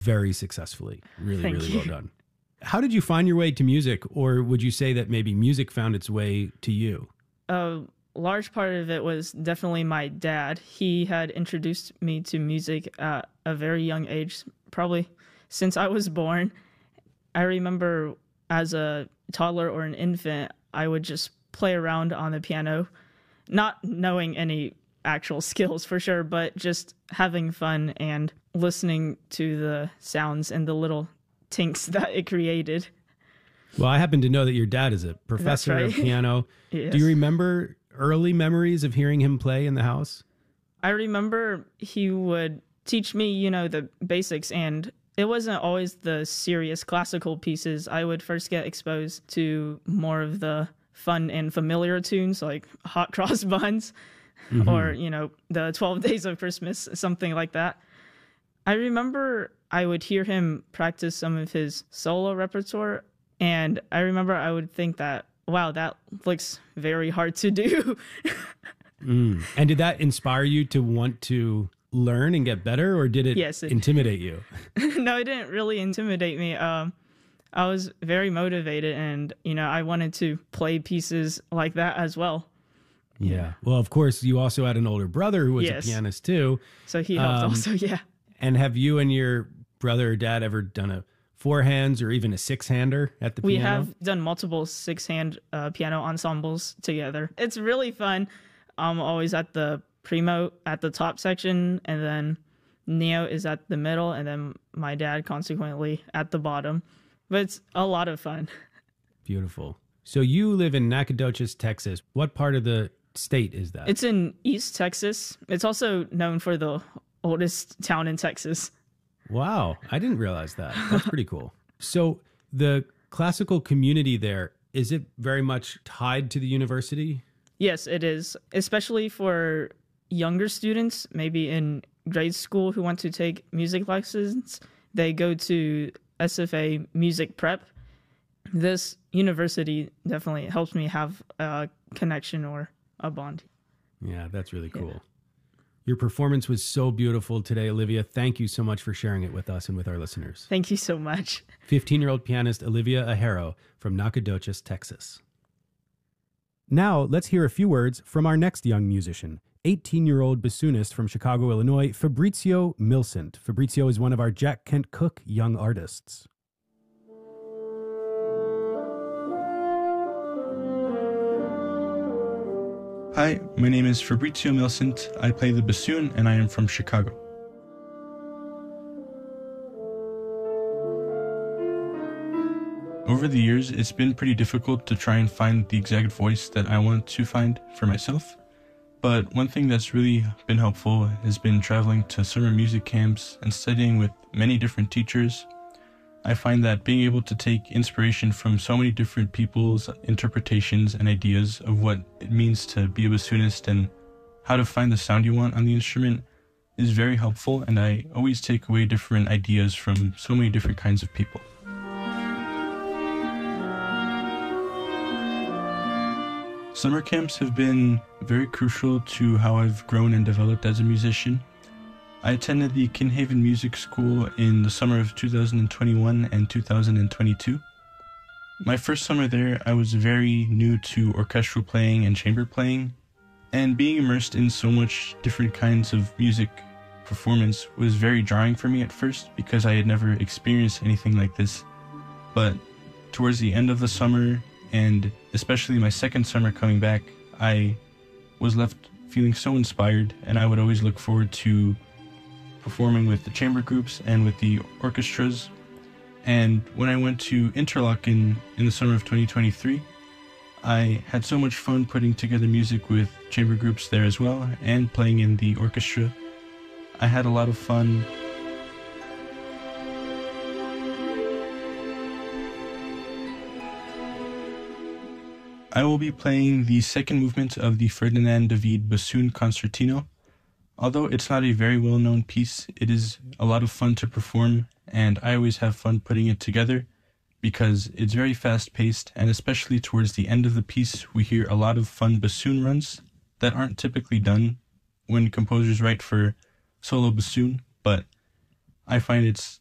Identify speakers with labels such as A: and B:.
A: very successfully. Really,
B: Thank
A: really
B: you.
A: well done. How did you find your way to music, or would you say that maybe music found its way to you?
B: A large part of it was definitely my dad. He had introduced me to music at a very young age, probably since I was born. I remember as a toddler or an infant, I would just play around on the piano, not knowing any actual skills for sure, but just having fun and listening to the sounds and the little tinks that it created.
A: Well, I happen to know that your dad is a professor
B: right.
A: of piano.
B: Yes.
A: Do you remember early memories of hearing him play in the house?
B: I remember he would teach me, the basics, and it wasn't always the serious classical pieces. I would first get exposed to more of the fun and familiar tunes like Hot Cross Buns or, the 12 Days of Christmas, something like that. I remember I would hear him practice some of his solo repertoire, and I remember I would think that, wow, that looks very hard to do.
A: And did that inspire you to want to learn and get better, or did it
B: Yes,
A: intimidate you?
B: No, it didn't really intimidate me. I was very motivated, and, I wanted to play pieces like that as well.
A: Yeah. Well, of course, you also had an older brother who was
B: Yes.
A: a pianist too.
B: So he helped also, yeah.
A: And have you and your brother or dad ever done a four hands or even a six hander at the
B: We
A: piano?
B: have done multiple six-hand piano ensembles together. It's really fun. I'm always at the primo at the top section, and then Neo is at the middle, and then my dad consequently at the bottom. But it's a lot of fun.
A: Beautiful. So you live in Nacogdoches, Texas. What part of the state is that?
B: It's in East Texas. It's also known for the oldest town in Texas.
A: Wow. I didn't realize that. That's pretty cool. So the classical community there, is it very much tied to the university?
B: Yes, it is, especially for younger students, maybe in grade school who want to take music lessons. They go to SFA Music Prep. This university definitely helps me have a connection or a bond.
A: Yeah, that's really cool. Your performance was so beautiful today, Olivia. Thank you so much for sharing it with us and with our listeners.
B: Thank you so much.
A: 15-year-old pianist Olivia Ajero from Nacogdoches, Texas. Now, let's hear a few words from our next young musician, 18-year-old bassoonist from Chicago, Illinois, Fabrizio Milcent. Fabrizio is one of our Jack Kent Cooke young artists.
C: Hi, my name is Fabrizio Milcent. I play the bassoon and I am from Chicago. Over the years, it's been pretty difficult to try and find the exact voice that I want to find for myself. But one thing that's really been helpful has been traveling to summer music camps and studying with many different teachers. I find that being able to take inspiration from so many different people's interpretations and ideas of what it means to be a bassoonist and how to find the sound you want on the instrument is very helpful, and I always take away different ideas from so many different kinds of people. Summer camps have been very crucial to how I've grown and developed as a musician. I attended the Kinhaven Music School in the summer of 2021 and 2022. My first summer there, I was very new to orchestral playing and chamber playing, and being immersed in so much different kinds of music performance was very jarring for me at first because I had never experienced anything like this. But towards the end of the summer, and especially my second summer coming back, I was left feeling so inspired, and I would always look forward to performing with the chamber groups and with the orchestras. And when I went to Interlochen in the summer of 2023, I had so much fun putting together music with chamber groups there as well and playing in the orchestra. I had a lot of fun. I will be playing the second movement of the Ferdinand David Bassoon Concertino. Although it's not a very well-known piece, it is a lot of fun to perform, and I always have fun putting it together because it's very fast-paced, and especially towards the end of the piece, we hear a lot of fun bassoon runs that aren't typically done when composers write for solo bassoon, but I find it's